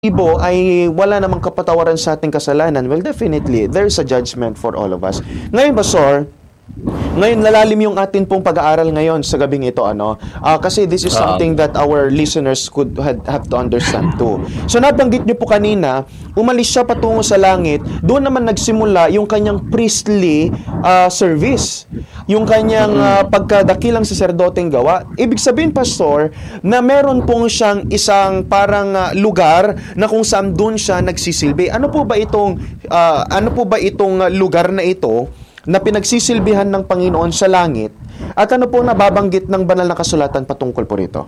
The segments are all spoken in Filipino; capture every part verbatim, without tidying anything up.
ibo ay wala namang kapatawaran sa ating kasalanan, well, definitely, there's a judgment for all of us. Ngayon, Pastor, ngayon lalalim yung atin pong pag-aaral ngayon sa gabing ito, ano? Uh, kasi this is something that our listeners could had, have to understand too. So nabanggit niyo po kanina, umalis siya patungo sa langit, doon naman nagsimula yung kanyang priestly uh, service. Yung kanyang uh, pagkadakilang saserdoteng gawa. Ibig sabihin, Pastor, na meron pong siyang isang parang uh, lugar na kung saan doon siya nagsisilbi. Ano po ba itong uh, ano po ba itong uh, lugar na ito na pinagsisilbihan ng Panginoon sa langit, at ano po nababanggit ng banal na kasulatan patungkol po rito?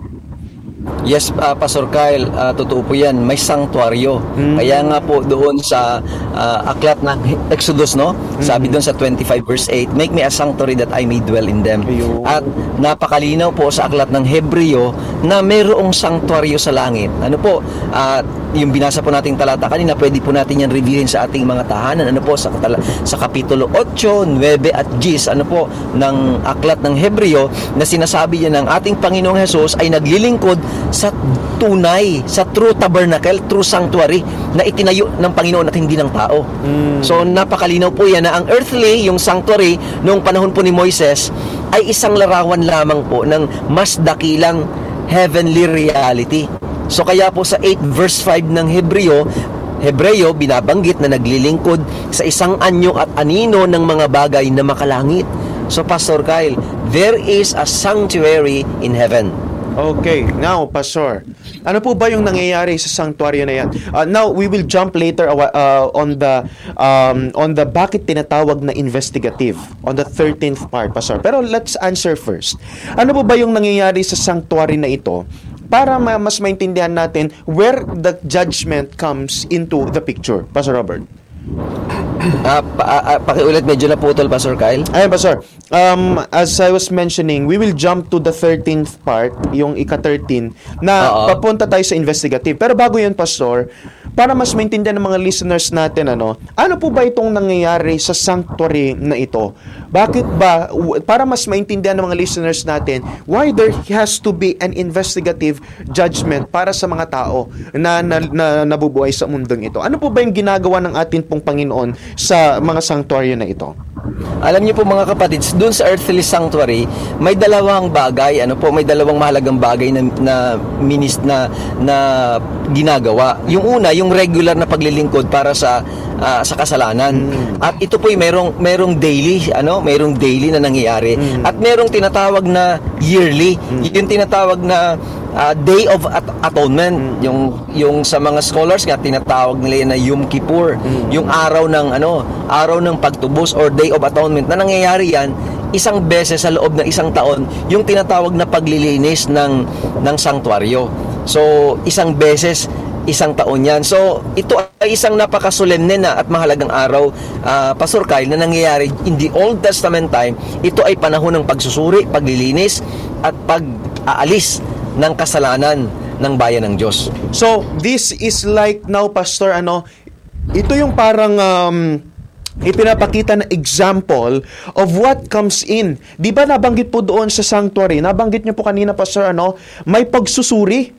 Yes, uh, Pastor Kyle, uh, totoo po yan, may sanctuaryo. Hmm. Kaya nga po doon sa uh, aklat ng Exodus, no? Hmm. Sabi doon sa twenty-five verse eight, make me a sanctuary that I may dwell in them. Ayun. At napakalinaw po sa aklat ng Hebreo na mayroong sanctuaryo sa langit. Ano po, uh, yung binasa po nating talata kanina, pwede po natin yan reviewin sa ating mga tahanan. Ano po, sa, sa kapitulo eight, nine at ten, ano po, ng aklat ng Hebreo, na sinasabi niya ng ating Panginoong Hesus ay naglilingkod sa tunay, sa true tabernacle, true sanctuary na itinayo ng Panginoon at hindi ng tao. Mm. So napakalinaw po yan na ang earthly, yung sanctuary noong panahon po ni Moises, ay isang larawan lamang po ng mas dakilang heavenly reality. So kaya po sa eight verse five ng Hebreo, Hebreo, binabanggit na naglilingkod sa isang anyo at anino ng mga bagay na makalangit. So Pastor Kyle, there is a sanctuary in heaven. Okay, now, Pastor, ano po ba yung nangyayari sa sanctuary na yan? Uh, now, we will jump later uh, on the um, on the bakit tinatawag na investigative, on the thirteenth part, Pastor. Pero let's answer first. Ano po ba yung nangyayari sa sanctuary na ito para ma- mas maintindihan natin where the judgment comes into the picture, Pastor Robert? Uh, pa, uh, pakiulit, medyo naputol, Pastor Kyle. Ayun, Pastor. Um, as I was mentioning, we will jump to the thirteenth part, yung ika-thirteen, na Uh-oh. papunta tayo sa investigative. Pero bago yun, Pastor, para mas maintindihan ng mga listeners natin, ano, ano po ba itong nangyayari sa sanctuary na ito? Bakit ba, para mas maintindihan ng mga listeners natin, why there has to be an investigative judgment para sa mga tao na, na, na nabubuhay sa mundong ito? Ano po ba yung ginagawa ng atin pong Panginoon sa mga sanctuary na ito? Alam niyo po mga kapatid, doon sa earthly sanctuary, may dalawang bagay, ano po, may dalawang mahalagang bagay na na minis na na ginagawa. Yung una, yung regular na paglilingkod para sa uh, sa kasalanan. Mm. At ito po ay merong merong daily, ano, merong daily na nangyayari. Mm. At merong tinatawag na yearly, mm. yung tinatawag na Uh, Day of at- Atonement, mm. yung yung sa mga scholars nga tinatawag nila na Yom Kippur, mm. yung araw ng ano, araw ng pagtubos or Day of Atonement na nangyayari yan isang beses sa loob ng isang taon, yung tinatawag na paglilinis ng ng sanctuaryo. So isang beses isang taon yan. So ito ay isang napakasolemne na at mahalagang araw, uh, Pastor Kyle, na nangyayari in the Old Testament time. Ito ay panahon ng pagsusuri, paglilinis at pag-aalis ng kasalanan ng bayan ng Diyos. So, this is like now, Pastor, ano, ito yung parang um, ipinapakita na example of what comes in. Di ba nabanggit po doon sa sanctuary, nabanggit niyo po kanina, Pastor, ano, may pagsusuri.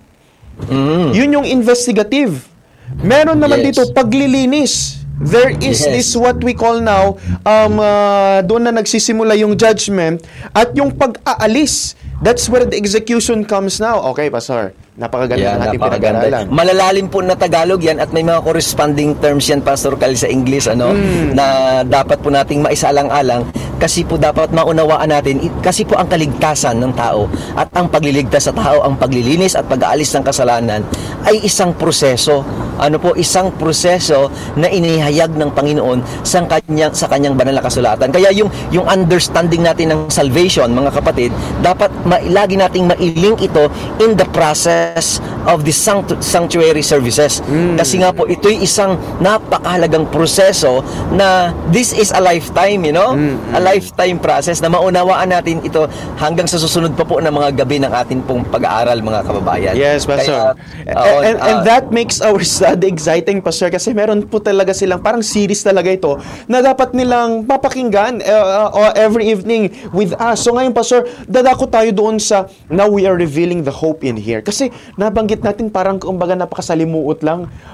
Mm. Yun yung investigative. Meron naman yes. dito paglilinis. There is yes. this what we call now, um, uh, doon na nagsisimula yung judgment at yung pag-aalis. That's where the execution comes now. Okay, Pastor. Napakaganda yeah, ng ating pinag-aralan. Malalalim po na Tagalog yan at may mga corresponding terms yan, Pastor Kyle, sa English, ano, mm. na dapat po nating maisalang-alang kasi po dapat maunawaan natin kasi po ang kaligtasan ng tao at ang pagliligtas sa tao, ang paglilinis at pag-aalis ng kasalanan ay isang proseso. Ano po, isang proseso na inihayag ng Panginoon sa kanyang sa kanyang banal na kasulatan. Kaya yung yung understanding natin ng salvation, mga kapatid, dapat ma- lagi nating mailink ito in the process of the sanct- sanctuary services. Mm. Kasi nga po ito'y isang napakahalagang proseso na this is a lifetime, you know? Mm. A lifetime process na maunawaan natin ito hanggang sa susunod pa po ng mga gabi ng atin pong pag-aaral, mga kababayan. Yes, Pastor. Kaya, uh, and, and, uh, and that makes our study exciting, Pastor, kasi meron po talaga silang parang series talaga ito na dapat nilang papakinggan uh, uh, every evening with us. So ngayon, Pastor, dadako tayo doon sa now we are revealing the hope in here. Kasi nabanggit natin parang kumbaga napakasalimuot lang.